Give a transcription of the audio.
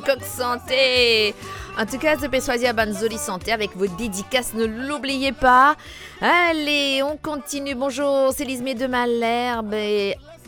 coq santé. En tout cas, je peux choisir Banzoli Santé avec vos dédicaces, ne l'oubliez pas. Allez, on continue. Bonjour, c'est Lismé de Malherbe et